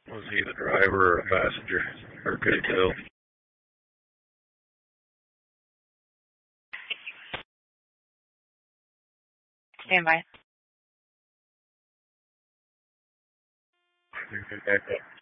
Was he the driver or a passenger? Or could he tell? Stand by.